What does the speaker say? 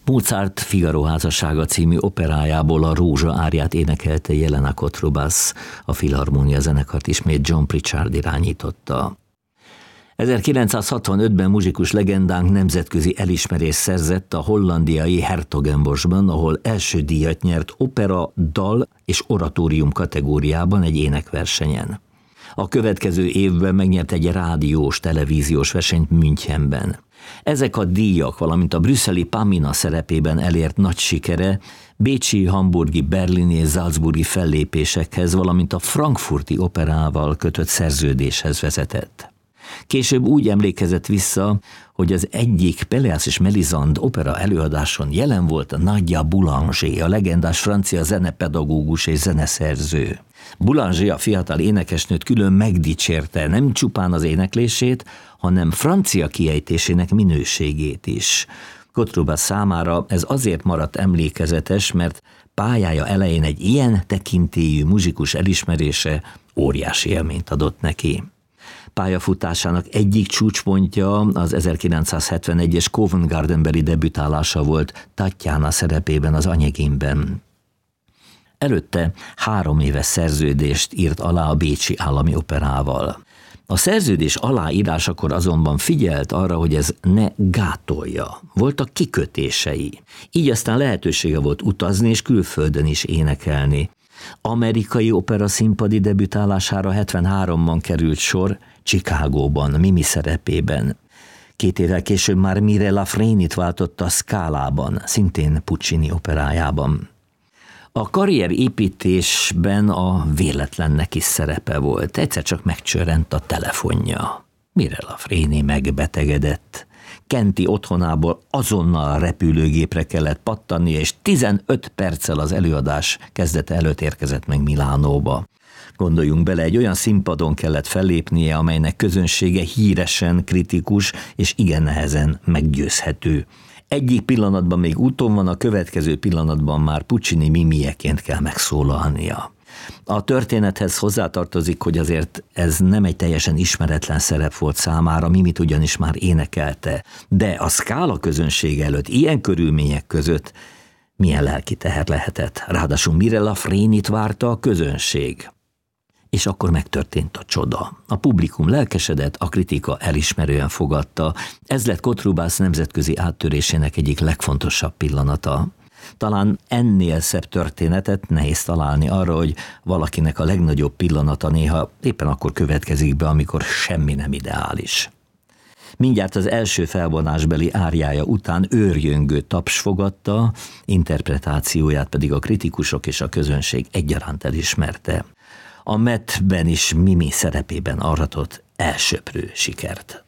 Mozart Figaro házassága című operájából a Rózsa áriát énekelte Jelena Kotrubas, a Filharmónia zenekart ismét John Pritchard irányította. 1965-ben muzsikus legendánk nemzetközi elismerést szerzett a hollandiai Hertogenboschban, ahol első díjat nyert opera, dal és oratórium kategóriában egy énekversenyen. A következő évben megnyert egy rádiós, televíziós versenyt Münchenben. Ezek a díjak, valamint a brüsszeli Pamina szerepében elért nagy sikere bécsi, hamburgi, berlini és salzburgi fellépésekhez, valamint a frankfurti operával kötött szerződéshez vezetett. Később úgy emlékezett vissza, hogy az egyik Pelléas és Mélisande opera előadáson jelen volt Nadia Boulanger, a legendás francia zenepedagógus és zeneszerző. Boulanger a fiatal énekesnőt külön megdicsérte nem csupán az éneklését, hanem francia kiejtésének minőségét is. Kotrubas számára ez azért maradt emlékezetes, mert pályája elején egy ilyen tekintélyű muzsikus elismerése óriási élményt adott neki. Pályafutásának egyik csúcspontja az 1971-es Covent Gardenbeli debütálása volt Tatjana szerepében az Onegin-ben. Előtte 3 éves szerződést írt alá a Bécsi Állami Operával. A szerződés aláírásakor azonban figyelt arra, hogy ez ne gátolja. Voltak kikötései. Így aztán lehetősége volt utazni és külföldön is énekelni. Amerikai opera színpadi debütálására 73-ban került sor Chicagóban, Mimi szerepében. 2 évvel később már Mirella Frénit váltotta a Scalában, szintén Puccini operájában. A karrierépítésben a véletlennek is szerepe volt. Egyszer csak megcsörrent a telefonja. Mirella Fréni megbetegedett. Kenti otthonából azonnal repülőgépre kellett pattannia, és 15 perccel az előadás kezdete előtt érkezett meg Milánóba. Gondoljunk bele, egy olyan színpadon kellett fellépnie, amelynek közönsége híresen kritikus és igen nehezen meggyőzhető. Egyik pillanatban még úton van, a következő pillanatban már Puccini Mimieként kell megszólalnia. A történethez hozzátartozik, hogy azért ez nem egy teljesen ismeretlen szerep volt számára, Mimit ugyanis már énekelte, de a Scala közönsége előtt ilyen körülmények között milyen lelki teher lehetett. Ráadásul Mirella Frénit várta a közönség. És akkor megtörtént a csoda. A publikum lelkesedett, a kritika elismerően fogadta. Ez lett Kotrubas nemzetközi áttörésének egyik legfontosabb pillanata. Talán ennél szebb történetet nehéz találni arra, hogy valakinek a legnagyobb pillanata néha éppen akkor következik be, amikor semmi nem ideális. Mindjárt az első felvonásbeli áriája után őrjöngő taps fogadta, interpretációját pedig a kritikusok és a közönség egyaránt elismerte. A Met-ben is Mimi szerepében aratott elsöprő sikert.